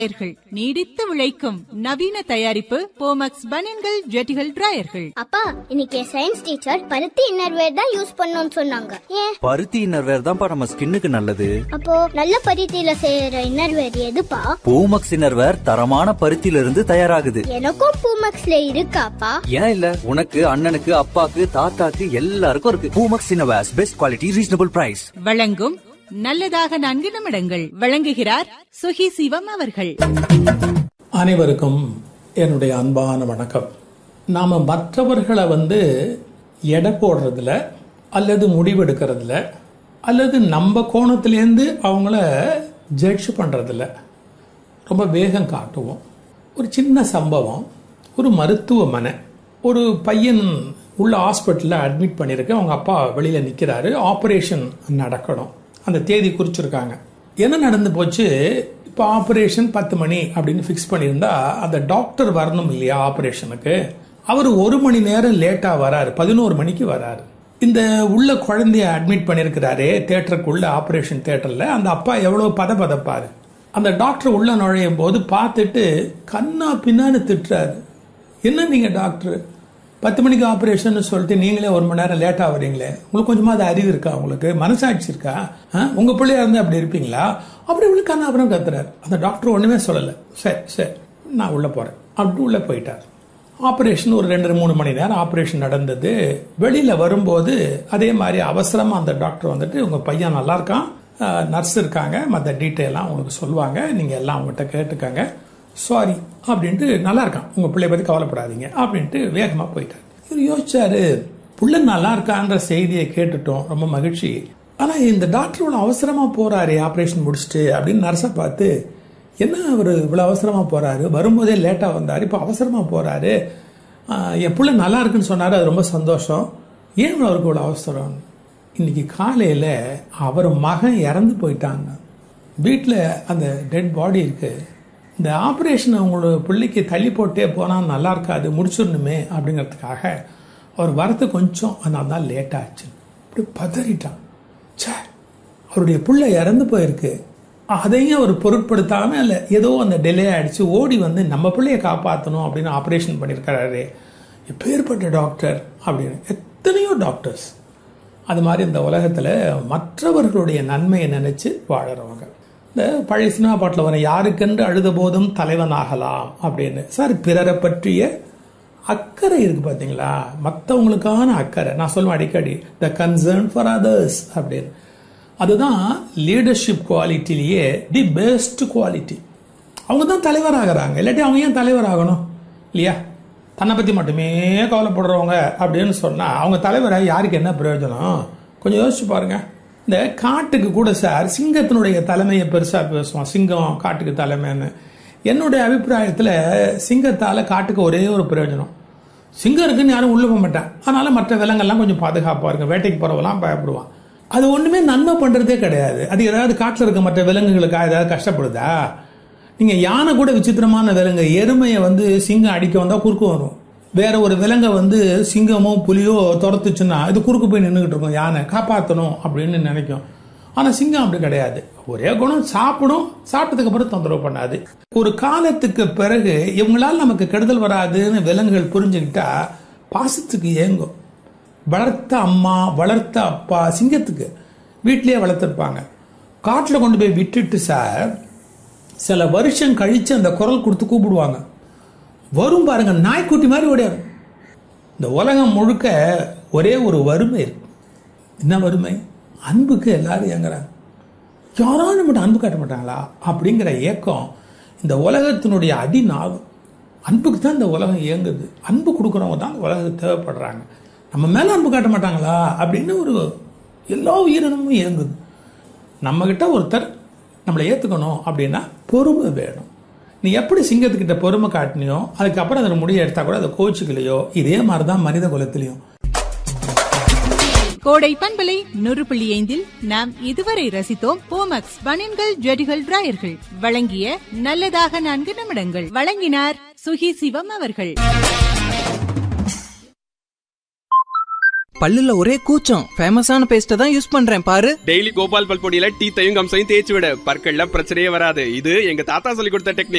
நீடித்து உழைக்கும் நவீன தயாரிப்பு போமக்ஸ் பனியன்கள் ஜெட்டிகள் டிராயர்கள். அப்பா, இன்னைக்கு சயின்ஸ் டீச்சர் பருத்தி இன்னர்வேர் தான் யூஸ் பண்ணணும்னு சொன்னாங்க. ஏன்? பருத்தி இன்னர்வேர் தான்ப்பா நம்ம ஸ்கின்னுக்கு நல்லது. அப்போ நல்ல பருத்தியில செய்யற இன்னர்வேர் எதுப்பா? பூமக்ஸ் இன்னர்வேர் தரமான பருத்தியில இருந்து தயாராகுது. எனக்கும் பூமக்ஸ்ல இருக்காப்பா? ஏன் இல்ல, உனக்கு அண்ணனுக்கு அப்பாக்கு தாத்தாக்கு எல்லாருக்கும் இருக்கு. Poomex innerwear best quality reasonable price. வழங்கும் நல்லதாக 4 நிமிடங்கள். வழங்குகிறார் சுகி சிவம் அவர்கள். அனைவருக்கும் என்னுடைய அன்பான வணக்கம். நாம மற்றவர்களை எடை போடுறதுல அல்லது முடிவெடுக்கிறதுல அல்லது நம்ம கோணத்திலேருந்து அவங்கள ஜட்ஜ் பண்றதுல ரொம்ப வேகம் காட்டுவோம். ஒரு சின்ன சம்பவம், ஒரு மருத்துவமனை, ஒரு பையன் உள்ள ஹாஸ்பிட்டலில் அட்மிட் பண்ணியிருக்கு. அவங்க அப்பா வெளியில் நிற்கிறாரு. ஆப்ரேஷன் நடக்கணும். அந்த தேதி குறிச்சிருக்காங்க. என்ன நடந்து போச்சு, இப்போ ஆப்ரேஷன் 10 மணி அப்படின்னு ஃபிக்ஸ் பண்ணியிருந்தா அந்த டாக்டர் வரணும் இல்லையா ஆப்ரேஷனுக்கு. அவர் 1 மணி நேரம் லேட்டாக வராரு. 11 மணிக்கு வராரு. இந்த உள்ள குழந்தைய அட்மிட் பண்ணியிருக்கிறாரு தேட்டருக்குள்ள, ஆப்ரேஷன் தேட்டரில். அந்த அப்பா எவ்வளோ பதப்பாரு. அந்த டாக்டர் உள்ள நுழையும் போது பார்த்துட்டு கண்ணா பின்னான்னு திட்டுறாரு. என்ன நீங்கள் டாக்டர் 10 மணிக்கு ஆப்ரேஷன் சொல்லிட்டு நீங்களே 1 மணி நேரம் லேட்டா வரீங்களே, உங்களுக்கு கொஞ்சமா அது அறிவு இருக்கா? உங்களுக்கு மனசாட்சி இருக்கா? உங்க பிள்ளையா இருந்தா அப்படி இருப்பீங்களா? அப்படி கண்ணா அப்புறம் கத்துறாரு. அந்த டாக்டர் ஒண்ணுமே சொல்லல. சரி நான் உள்ள போறேன் அப்படி உள்ள போயிட்டார். ஆப்ரேஷன் ஒரு 2-3 மணி நேரம் ஆப்ரேஷன் நடந்தது. வெளியில வரும்போது அதே மாதிரி அவசரமா அந்த டாக்டர் உங்க பையன் நல்லா இருக்கான், நர்ஸ் இருக்காங்க, மற்ற டீட்டெயிலாம் உங்களுக்கு சொல்லுவாங்க, நீங்க எல்லாம் அவங்ககிட்ட கேட்டுக்கங்க, சாரி அப்படின்ட்டு, நல்லா இருக்கான், உங்க பிள்ளைய பத்தி கவலைப்படாதீங்க அப்படின்ட்டு வேகமா போயிட்டார். இவர் யோசிச்சாரு, புள்ள நல்லா இருக்கான்ற செய்தியை கேட்டுட்டோம், ரொம்ப மகிழ்ச்சி. ஆனா இந்த டாக்டர் அவசரமா போறாரு ஆப்ரேஷன் முடிச்சுட்டு அப்படின்னு நர்ஸை பார்த்து, என்ன அவர் இவ்வளவு அவசரமா போறாரு, வரும்போதே லேட்டா வந்தாரு, இப்ப அவசரமா போறாரு, என் புள்ள நல்லா இருக்குன்னு சொன்னாரு, அது ரொம்ப சந்தோஷம், ஏன் அவருக்கு இவ்வளவு அவசரம்? இன்னைக்கு காலையில அவர் மகன் இறந்து போயிட்டாங்க. வீட்டுல அந்த டெட் பாடி இருக்கு. இந்த ஆப்ரேஷன் அவங்களோட பிள்ளைக்கு தள்ளி போட்டே போனால் நல்லா இருக்காது, முடிச்சிடணுமே அப்படிங்கிறதுக்காக அவர் வரது கொஞ்சம், அதனால தான் லேட் ஆச்சு. அப்படி பதறிட்டான். சே, அவருடைய பிள்ளை இறந்து போயிருக்கு, அதையும் அவர் பொருட்படுத்தாம இல்லை, ஏதோ அந்த டிலே ஆயிடுச்சு, ஓடி நம்ம பிள்ளைய காப்பாற்றணும் அப்படின்னு ஆப்ரேஷன் பண்ணியிருக்கிறாரு. எப்பேற்பட்ட டாக்டர் அப்படின்னு. எத்தனையோ டாக்டர்ஸ் அது மாதிரி இந்த உலகத்தில் மற்றவர்களுடைய நன்மையை நினைச்சு வாழறவங்க. இந்த பழைய சினிமா பாட்டில் வர யாருக்கென்று அழுத போதும் தலைவன் ஆகலாம் அப்படின்னு. சார், பிறரை பற்றிய அக்கறை இருக்கு பார்த்தீங்களா, மற்றவங்களுக்கான அக்கறை. நான் சொல்லுவேன் அடிக்கடி, த கன்சர்ன் ஃபார் அதர்ஸ் அப்படின்னு. அதுதான் லீடர்ஷிப் குவாலிட்டிலேயே தி பெஸ்ட் குவாலிட்டி. அவங்க தான் தலைவராகிறாங்க, இல்லாட்டி அவங்க ஏன் தலைவராகணும் இல்லையா? தன்னை பற்றி மட்டுமே கவலைப்படுறவங்க அப்படின்னு சொன்னால் அவங்க தலைவராக யாருக்கு என்ன பிரயோஜனம்? கொஞ்சம் யோசிச்சு பாருங்க. இந்த காட்டுக்கு கூட சார் சிங்கத்தினுடைய தலைமையை பெருசாக பேசுவோம், சிங்கம் காட்டுக்கு தலைமைன்னு. என்னுடைய அபிப்பிராயத்தில் சிங்கத்தால் காட்டுக்கு ஒரே ஒரு பிரயோஜனம், சிங்கம் இருக்குன்னு யாரும் உள்ள போக மாட்டேன், அதனால மற்ற விலங்கெல்லாம் கொஞ்சம் பாதுகாப்பாக இருக்கும், வேட்டைக்கு போகிறவெல்லாம் பயப்படுவான். அது ஒன்றுமே நன்மை பண்ணுறதே கிடையாது. அது ஏதாவது காட்டில் இருக்க மற்ற விலங்குகளுக்காக ஏதாவது கஷ்டப்படுதா? நீங்கள் யானை கூட விசித்திரமான விலங்கு, எருமையை சிங்கம் அடிக்க வந்தால் குறுக்கு வரும். வேற ஒரு விலங்கை சிங்கமோ புலியோ துரத்துச்சுன்னா இது குறுக்கு போய் நின்றுகிட்டு இருக்கும், யானை காப்பாற்றணும் அப்படின்னு நினைக்கும். ஆனால் சிங்கம் அப்படி கிடையாது. ஒரே குணம், சாப்பிடும், சாப்பிட்டதுக்கு அப்புறம் தொந்தரவு பண்ணாது. ஒரு காலத்துக்கு பிறகு இவங்களால் நமக்கு கெடுதல் வராதுன்னு விலங்குகள் புரிஞ்சுக்கிட்டா பாசத்துக்கு ஏங்கும். வளர்த்த அம்மா வளர்த்த அப்பா சிங்கத்துக்கு வீட்டிலேயே வளர்த்துருப்பாங்க. காட்டில் கொண்டு போய் விட்டுட்டு சார் சில வருஷம் கழிச்சு அந்த குரல் கொடுத்து கூப்பிடுவாங்க, வரும் பாருங்க, நாய்க்குட்டி மாதிரி ஓடியாரு. இந்த உலகம் முழுக்க ஒரே ஒரு வறுமை இருக்கு. என்ன வறுமை? அன்புக்கு எல்லாரும் ஏங்குறாங்க. யாராலும் மட்டும் அன்பு காட்ட மாட்டாங்களா அப்படிங்கிற ஏக்கம் இந்த உலகத்தினுடைய அடிநாகம். அன்புக்கு தான் இந்த உலகம் இயங்குது, அன்பு கொடுக்குறவங்க தான் இந்த உலகத்துக்கு தேவைப்படுறாங்க. நம்ம மேல அன்பு காட்ட மாட்டாங்களா அப்படின்னு ஒரு எல்லா உயிரினமும் இயங்குது. நம்ம கிட்ட ஒருத்தர் நம்மளை ஏத்துக்கணும் அப்படின்னா பொறுமை வேணும். நீ எப்படி சிங்கத்துக்கிட்ட பொறுமை காட்டினியோ அதுக்கப்புறம் அதில் முடிய எடுத்தா கூட அதை கோச்சுக்கலையோ, இதே மாதிரிதான் மனித குலத்திலையும். கோடை பண்பலை 100.5 நாம் இதுவரை ரசித்தோம் போமக்ஸ் பனியன்கள் ஜெட்டிகள் டிராயர்கள். வழங்கிய நல்லதாக 4 நிமிடங்கள். வழங்கினார் சுகி சிவம் அவர்கள். பல்லுல ஒரே கூச்சம், ஃபேமஸான பேஸ்ட தான் யூஸ் பண்றேன் பாரு. டெய்லி கோபால் பல் பொடியில டீத்தையும் கம்சையும் தேய்ச்சி விட, பற்கள்ல பிரச்சனையே வராது. இது எங்க தாத்தா சொல்லி கொடுத்த டெக்னிக்.